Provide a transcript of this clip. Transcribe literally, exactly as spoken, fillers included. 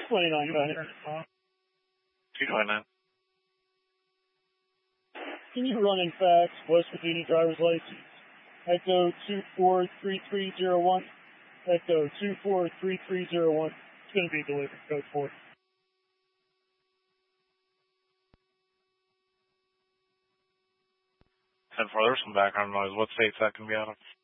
twenty-nine, go ahead. two twenty-nine. Can you run and fax West Virginia driver's license? Echo two four three three zero one. Echo two four three three zero one. It's going to be delivered. Code four. ten four, there's some background noise. What state's that going to be out of?